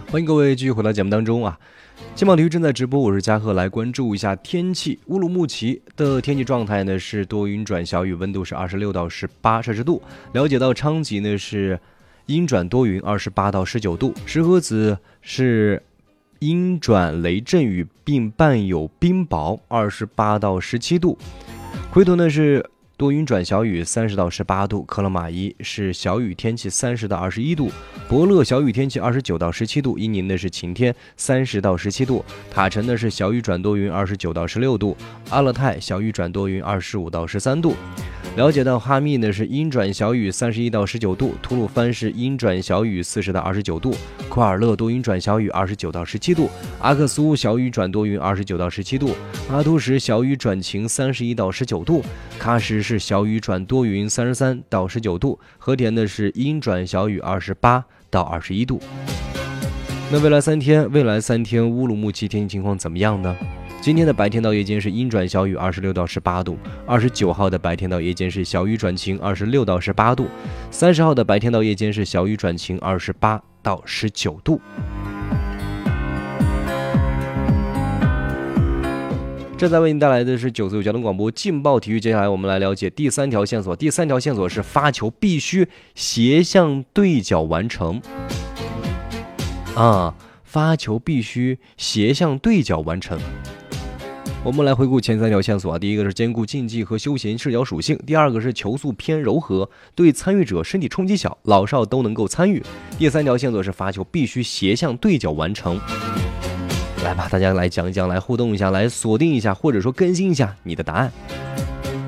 欢迎各位继续回到节目当中啊！金茂体育正在直播，我是嘉贺，来关注一下天气。乌鲁木齐的天气状态呢是多云转小雨，温度是26到18摄氏度。了解到昌吉呢是阴转多云，28到19度。石河子是阴转雷阵雨，并伴有冰雹，28到17度。奎屯呢是多云转小雨，30到18度。克勒玛依是小雨天气，30到21度。伯乐小雨天气，29到17度。伊宁呢是晴天，30到17度。塔城呢是小雨转多云，29到16度。阿勒泰小雨转多云，25到13度。了解到哈密呢是阴转小雨，31到19度。吐鲁番是阴转小雨，40到29度。库尔勒多云转小雨，29到17度。阿克苏小雨转多云，29到17度。阿图什小雨转晴，31到19度。喀什是小雨转多云，33到19度。和田呢是阴转小雨，28到21度。那未来三天乌鲁木齐天气情况怎么样呢？今天的白天到夜间是阴转小雨，26到18度。29号的白天到夜间是小雨转晴，26到18度。30号的白天到夜间是小雨转晴，28到19度。正在为您带来的是95交通广播劲爆体育。接下来我们来了解第三条线索。第三条线索是发球必须斜向对角完成。发球必须斜向对角完成。我们来回顾前三条线索啊，第一个是兼顾竞技和休闲视角属性，第二个是球速偏柔和，对参与者身体冲击小，老少都能够参与。第三条线索是发球必须斜向对角完成。来吧，大家来讲一讲，来互动一下，来锁定一下，或者说更新一下你的答案。